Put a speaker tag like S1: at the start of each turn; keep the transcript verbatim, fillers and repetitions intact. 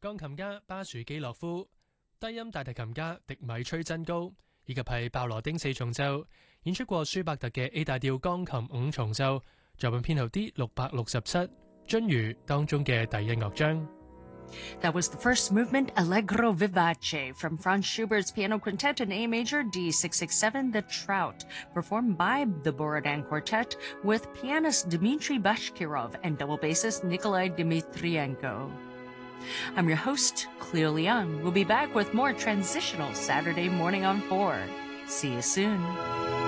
S1: 鋼琴家巴殊基洛夫、低音大提琴家迪米崔真高，以及係鮑羅丁四重奏，演出過舒伯特嘅 A 大調鋼琴五重奏，作品編號 D 六百六十七，鱒魚當中嘅第一樂章。
S2: That was the first movement, Allegro Vivace, from Franz Schubert's Piano Quintet in A major, D six sixty-seven, The Trout, performed by the Borodan Quartet with pianist Dmitry Bashkirov and double bassist Nikolai Dmitrienko. I'm your host, Cleo Leon. We'll be back with more Transitional Saturday morning on four. See you soon.